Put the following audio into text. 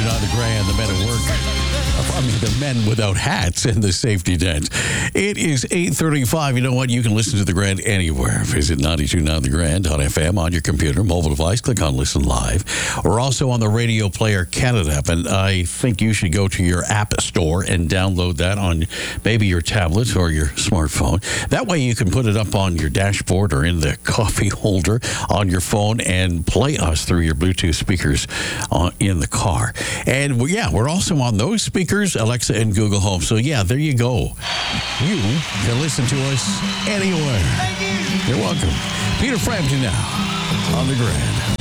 92.9 The Grand, the men at work. The men without hats and the safety net. It is 8:35. You know what? You can listen to The Grand anywhere. Visit 92.9thegrand.fm on your computer, mobile device. Click on Listen Live. We're also on the Radio Player Canada app, and I think you should go to your app store and download that on maybe your tablet or your smartphone. That way you can put it up on your dashboard or in the coffee holder on your phone and play us through your Bluetooth speakers in the car. And we're also on those speakers, Alexa and Google Home. So there you go. You can listen to us anywhere. You're welcome. Peter Frampton now on The Grand.